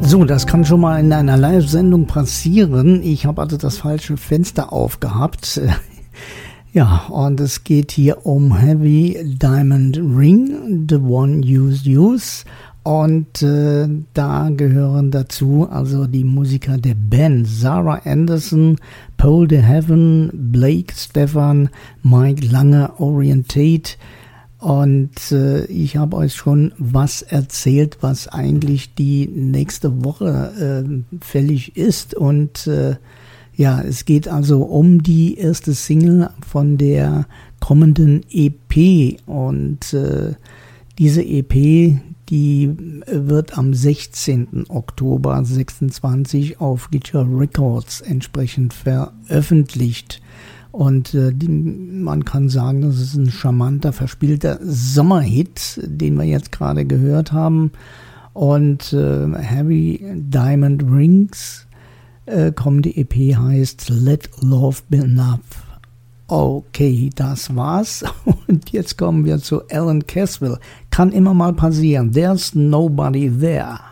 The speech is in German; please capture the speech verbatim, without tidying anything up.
So, das kann schon mal in einer Live-Sendung passieren. Ich habe also das falsche Fenster aufgehabt. Ja, und es geht hier um Heavy Diamond Ring, The One Used Use. Und äh, da gehören dazu also die Musiker der Band: Sarah Anderson, Paul de Heaven, Blake Stefan, Mike Lange, Orientate. Und äh, ich habe euch schon was erzählt, was eigentlich die nächste Woche äh, fällig ist. Und äh, ja, es geht also um die erste Single von der kommenden E P. Und äh, diese E P, die wird am sechzehnten Oktober sechsundzwanzig auf Guitar Records entsprechend veröffentlicht. Und äh, die, man kann sagen, das ist ein charmanter, verspielter Sommerhit, den wir jetzt gerade gehört haben. Und äh, Heavy Diamond Rings, äh, kommende E P heißt Let Love Be Enough. Okay, das war's. Und jetzt kommen wir zu Alan Caswell. Kann immer mal passieren. There's Nobody There.